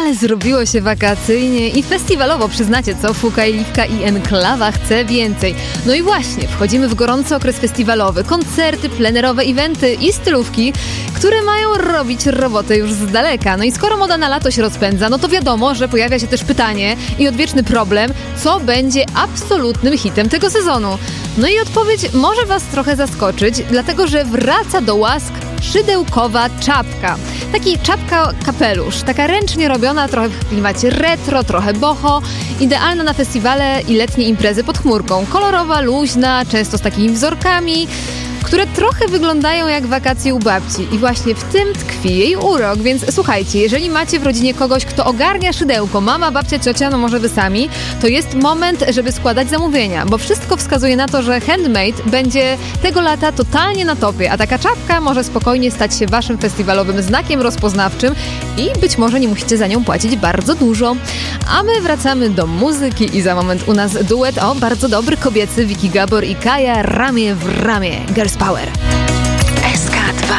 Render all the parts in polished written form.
ale zrobiło się wakacyjnie i festiwalowo, przyznacie co? Fuka i Liwka i Enklawa chce więcej. No i właśnie, wchodzimy w gorący okres festiwalowy. Koncerty, plenerowe eventy i stylówki, które mają robić robotę już z daleka. No i skoro moda na lato się rozpędza, no to wiadomo, że pojawia się też pytanie i odwieczny problem, co będzie absolutnym hitem tego sezonu. No i odpowiedź może was trochę zaskoczyć, dlatego że wraca do łask szydełkowa czapka. Taki czapka-kapelusz, taka ręcznie robiona, trochę w klimacie retro, trochę boho, idealna na festiwale i letnie imprezy pod chmurką. Kolorowa, luźna, często z takimi wzorkami, które trochę wyglądają jak wakacje u babci. I właśnie w tym tkwi jej urok, więc słuchajcie, jeżeli macie w rodzinie kogoś, kto ogarnia szydełko, mama, babcia, ciocia, no może wy sami, to jest moment, żeby składać zamówienia, bo wszystko wskazuje na to, że handmade będzie tego lata totalnie na topie, a taka czapka może spokojnie stać się waszym festiwalowym znakiem rozpoznawczym i być może nie musicie za nią płacić bardzo dużo. A my wracamy do muzyki i za moment u nas duet, bardzo dobry kobiecy, Vicky Gabor i Kaja, ramię w ramię. Girls Power. SK2.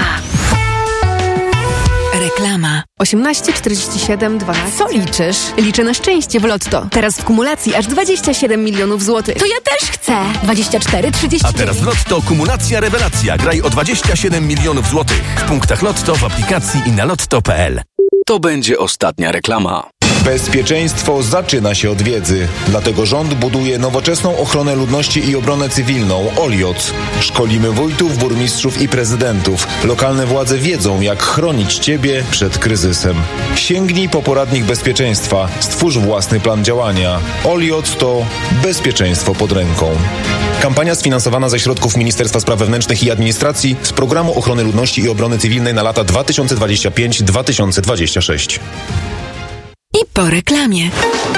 Reklama. 18 47 12. Co liczysz? Liczę na szczęście w Lotto. Teraz w kumulacji aż 27 milionów złotych. To ja też chcę. 24, 30. A teraz w Lotto kumulacja rewelacja. Graj o 27 milionów złotych. W punktach Lotto, w aplikacji i na lotto.pl. To będzie ostatnia reklama. Bezpieczeństwo zaczyna się od wiedzy. Dlatego rząd buduje nowoczesną ochronę ludności i obronę cywilną OLIOC. Szkolimy wójtów, burmistrzów i prezydentów. Lokalne władze wiedzą, jak chronić Ciebie przed kryzysem. Sięgnij po poradnik bezpieczeństwa. Stwórz własny plan działania. OLIOC to bezpieczeństwo pod ręką. Kampania sfinansowana ze środków Ministerstwa Spraw Wewnętrznych i Administracji z Programu Ochrony Ludności i Obrony Cywilnej na lata 2025-2026. I po reklamie.